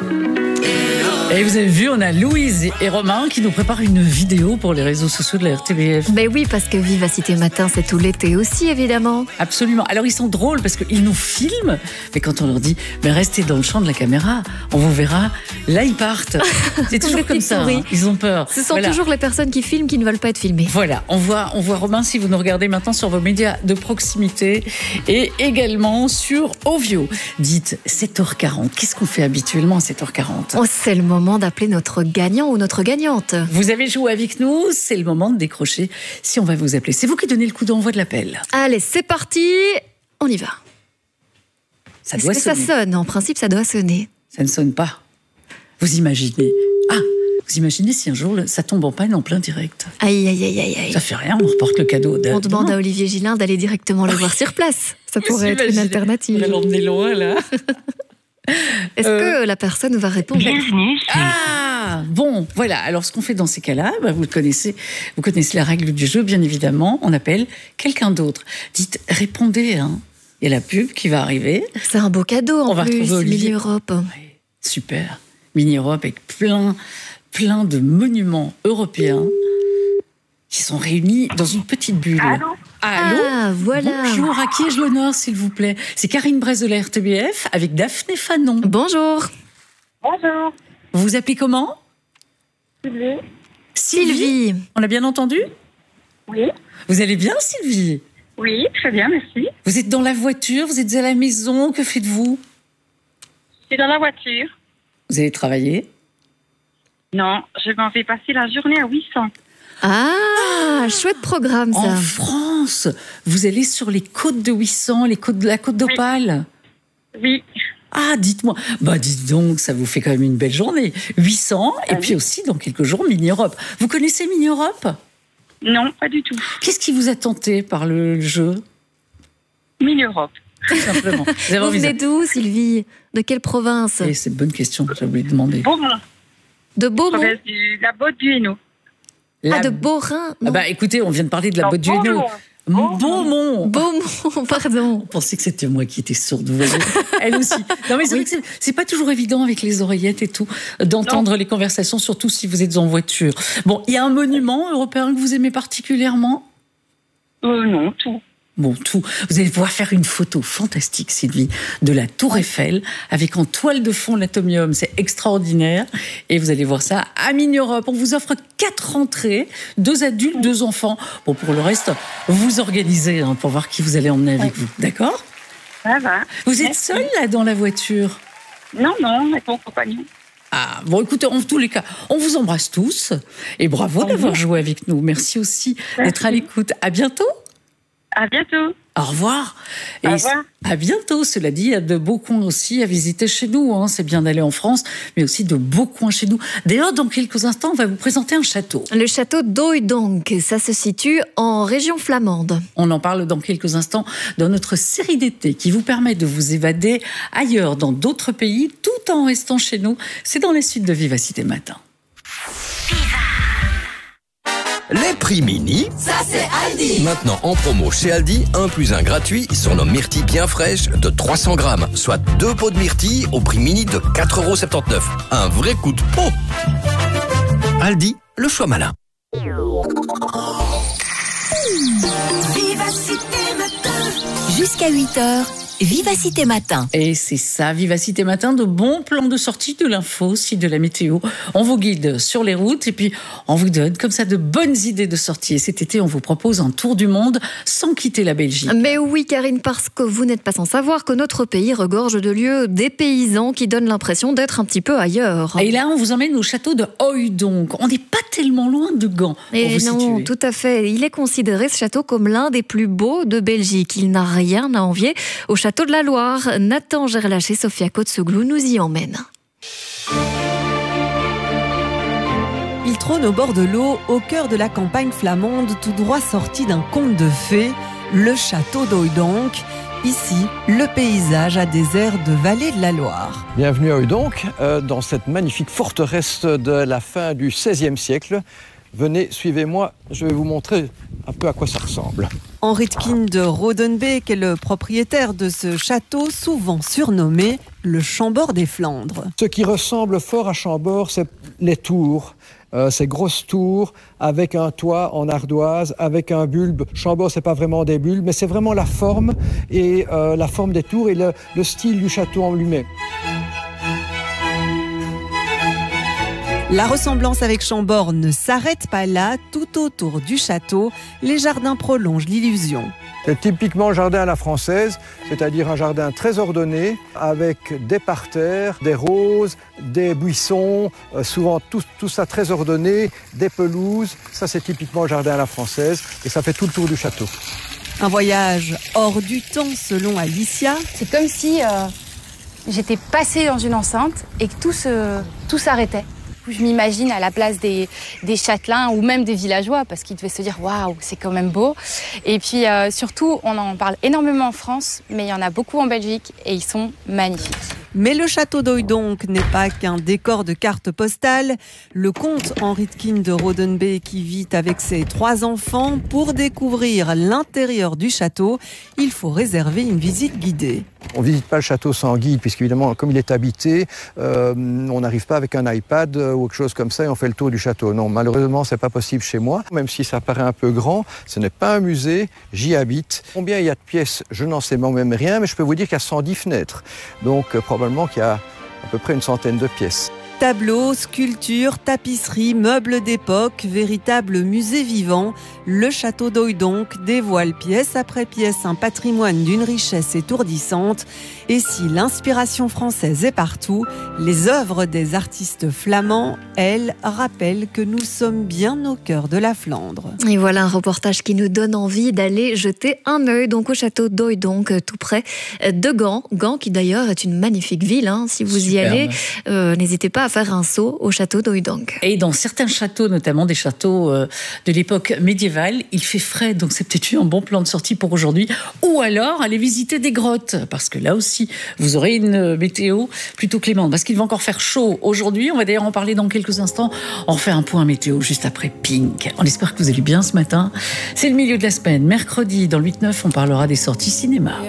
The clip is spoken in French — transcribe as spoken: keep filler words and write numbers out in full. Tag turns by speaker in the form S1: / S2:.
S1: Et vous avez vu, on a Louise et Romain qui nous préparent une vidéo pour les réseaux sociaux de la R T B F.
S2: Ben oui, parce que Vivacité Matin, c'est tout l'été aussi, évidemment.
S1: Absolument. Alors, ils sont drôles parce qu'ils nous filment, mais quand on leur dit ben, restez dans le champ de la caméra, on vous verra, là, ils partent. C'est toujours comme ça. Hein. Ils ont peur.
S2: Ce sont
S1: voilà.
S2: toujours les personnes qui filment qui ne veulent pas être filmées.
S1: Voilà. On voit, on voit Romain, si vous nous regardez maintenant sur vos médias de proximité et également sur Ovio. Dites sept heures quarante. Qu'est-ce qu'on fait habituellement à sept heures quarante?
S2: Oh, c'est le moment d'appeler notre gagnant ou notre gagnante.
S1: Vous avez joué avec nous, c'est le moment de décrocher si on va vous appeler. C'est vous qui donnez le coup d'envoi de l'appel.
S2: Allez, c'est parti, on y va.
S1: Ça
S2: Est-ce
S1: doit
S2: que
S1: sonner.
S2: ça sonne? En principe, ça doit sonner.
S1: Ça ne sonne pas. Vous imaginez. Ah, vous imaginez si un jour ça tombe en panne en plein direct.
S2: Aïe, aïe, aïe, aïe, aïe.
S1: Ça fait rien, on reporte le cadeau.
S2: On demande à Olivier Gillin d'aller directement le voir sur place. Ça pourrait être une alternative.
S1: On va l'emmener loin, là.
S2: Est-ce euh... que la personne va répondre?
S3: Bienvenue.
S1: Ah, bon, voilà. Alors, ce qu'on fait dans ces cas-là, bah, vous le connaissez, vous connaissez la règle du jeu, bien évidemment. On appelle quelqu'un d'autre. Dites, répondez, hein. Il y a la pub qui va arriver.
S2: C'est un beau cadeau, en
S1: on va
S2: plus, Mini Europe.
S1: Ouais, super. Mini Europe avec plein, plein de monuments européens qui sont réunis dans une petite bulle.
S3: Allô?
S1: Allô?
S2: Ah, voilà.
S1: Bonjour, à qui ai-je l'honneur, s'il vous plaît? C'est Karine Bresse de la R T B F avec Daphné Fanon.
S2: Bonjour.
S3: Bonjour.
S1: Vous vous appelez comment?
S3: Sylvie.
S1: Sylvie.
S2: Sylvie.
S1: On a bien entendu?
S3: Oui.
S1: Vous allez bien, Sylvie?
S3: Oui, très bien, merci.
S1: Vous êtes dans la voiture, vous êtes à la maison, que faites-vous?
S3: Je suis dans la voiture.
S1: Vous allez travailler?
S3: Non, je m'en vais passer la journée à huit cents.
S2: Ah, chouette programme, ça.
S1: En France, vous allez sur les côtes de huit cents, les côtes de la côte d'Opale?
S3: Oui.
S1: Ah, dites-moi. Bah, dites donc, ça vous fait quand même une belle journée. huit cents, ah, et oui. Puis aussi, dans quelques jours, Mini Europe. Vous connaissez Mini Europe?
S3: Non, pas du tout.
S1: Qu'est-ce qui vous a tenté par le jeu?
S3: Mini Europe.
S1: Tout simplement.
S2: Vous, vous venez d'où, Sylvie? De quelle province?
S1: Et c'est une bonne question, j'ai oublié de demander.
S3: Beaumont.
S2: De Beaumont?
S3: Du, la Botte du Hainaut.
S1: La...
S2: Ah, de Beaurain?
S1: Ah bah, écoutez, on vient de parler de la Botte du Hainaut. Beaumont.
S2: Beaumont, pardon.
S1: On pensait que c'était moi qui étais sourde, vous voyez. Elle aussi. Non, mais c'est oui. vrai que c'est, c'est pas toujours évident avec les oreillettes et tout, d'entendre non. les conversations, surtout si vous êtes en voiture. Bon, il y a un monument européen que vous aimez particulièrement?
S3: Euh, non, tout.
S1: Bon, tout. Vous allez pouvoir faire une photo fantastique, Sylvie, de la Tour Eiffel, avec en toile de fond l'atomium. C'est extraordinaire. Et vous allez voir ça à Mini Europe. On vous offre quatre entrées, deux adultes, deux enfants. Bon, pour le reste, vous organisez hein, pour voir qui vous allez emmener avec vous. D'accord?
S3: Ça va.
S1: Vous êtes seul là dans la voiture?
S3: Non, non, avec mon compagnon.
S1: Ah, bon, écoutez, en tous les cas, on vous embrasse tous. Et bravo Bonjour. d'avoir joué avec nous. Merci aussi Merci. d'être à l'écoute. À bientôt.
S3: À bientôt.
S1: Au revoir.
S3: Et Au revoir.
S1: À bientôt. Cela dit, il y a de beaux coins aussi à visiter chez nous. Hein. C'est bien d'aller en France, mais aussi de beaux coins chez nous. D'ailleurs, dans quelques instants, on va vous présenter un château.
S2: Le château d'Hooijdonk. Ça se situe en région flamande.
S1: On en parle dans quelques instants dans notre série d'été qui vous permet de vous évader ailleurs, dans d'autres pays, tout en restant chez nous. C'est dans les suites de Vivacité Matin.
S4: Les prix mini,
S5: ça c'est Aldi.
S4: Maintenant en promo chez Aldi, un plus un gratuit sur nos myrtilles bien fraîches de trois cents grammes, soit deux pots de myrtilles au prix mini de quatre euros soixante-dix-neuf. Un vrai coup de pot. Aldi, le choix malin.
S5: Vivacité Matin. Jusqu'à huit heures. Vivacité Matin.
S1: Et c'est ça, Vivacité Matin, de bons plans de sortie, de l'info, aussi de la météo. On vous guide sur les routes et puis on vous donne comme ça de bonnes idées de sortie. Et cet été, on vous propose un tour du monde sans quitter la Belgique.
S2: Mais oui, Karine, parce que vous n'êtes pas sans savoir que notre pays regorge de lieux dépaysants qui donnent l'impression d'être un petit peu ailleurs.
S1: Et là, on vous emmène au château de Hooijdonk. On n'est pas tellement loin de Gand.
S2: Et non, situer. Tout à fait. Il est considéré, ce château, comme l'un des plus beaux de Belgique. Il n'a rien à envier au château de la Loire. Nathan Gerlach et Sophia Kotsoglou nous y emmènent.
S6: Il trône au bord de l'eau, au cœur de la campagne flamande, tout droit sorti d'un conte de fées, le château d'Hooijdonk. Ici, le paysage a des airs de vallée de la Loire.
S7: Bienvenue à Hooijdonk, euh, dans cette magnifique forteresse de la fin du seizième siècle. Venez, suivez-moi, je vais vous montrer un peu à quoi ça ressemble.
S6: Henritkin de Rodenbeek est le propriétaire de ce château, souvent surnommé le Chambord des Flandres.
S7: Ce qui ressemble fort à Chambord, c'est les tours. Euh, ces grosses tours avec un toit en ardoise, avec un bulbe. Chambord, c'est pas vraiment des bulbes, mais c'est vraiment la forme et euh, la forme des tours et le, le style du château en lui-même.
S6: La ressemblance avec Chambord ne s'arrête pas là. Tout autour du château, les jardins prolongent l'illusion.
S7: C'est typiquement le jardin à la française, c'est-à-dire un jardin très ordonné, avec des parterres, des roses, des buissons, euh, souvent tout, tout ça très ordonné, des pelouses. Ça, c'est typiquement le jardin à la française et ça fait tout le tour du château.
S6: Un voyage hors du temps, selon Alicia.
S8: C'est comme si euh, j'étais passée dans une enceinte et que tout, se, tout s'arrêtait. Je m'imagine à la place des, des châtelains ou même des villageois parce qu'ils devaient se dire « Waouh, c'est quand même beau ». Et puis euh, surtout, on en parle énormément en France, mais il y en a beaucoup en Belgique et ils sont magnifiques.
S6: Mais le château d'Oydonk n'est pas qu'un décor de carte postale. Le comte Henritkin de Rodenbeek qui vit avec ses trois enfants. Pour découvrir l'intérieur du château, il faut réserver une visite guidée.
S7: On ne visite pas le château sans guide, puisqu'évidemment, comme il est habité, euh, on n'arrive pas avec un iPad ou quelque chose comme ça et on fait le tour du château. Non, malheureusement, ce n'est pas possible chez moi. Même si ça paraît un peu grand, ce n'est pas un musée, j'y habite. Combien il y a de pièces, je n'en sais même rien, mais je peux vous dire qu'il y a cent dix fenêtres. Donc, euh, probablement qu'il y a à peu près une centaine de pièces.
S6: Tableaux, sculptures, tapisseries, meubles d'époque, véritable musée vivant, le château d'Oydonk dévoile pièce après pièce un patrimoine d'une richesse étourdissante. Et si l'inspiration française est partout, les œuvres des artistes flamands, elles, rappellent que nous sommes bien au cœur de la Flandre.
S2: Et voilà un reportage qui nous donne envie d'aller jeter un œil donc au château d'Oydonk, tout près de Gand. Gand qui d'ailleurs est une magnifique ville, hein, si vous Superbe. y allez, euh, n'hésitez pas à faire un saut au château d'Oydonk.
S1: Et dans certains châteaux, notamment des châteaux euh, de l'époque médiévale, il fait frais, donc c'est peut-être un bon plan de sortie pour aujourd'hui. Ou alors aller visiter des grottes, parce que là aussi, vous aurez une météo plutôt clémente, parce qu'il va encore faire chaud aujourd'hui. On va d'ailleurs en parler dans quelques instants. On refait un point météo juste après Pink. On espère que vous allez bien ce matin. C'est le milieu de la semaine. Mercredi, dans le huit neuf, on parlera des sorties cinéma.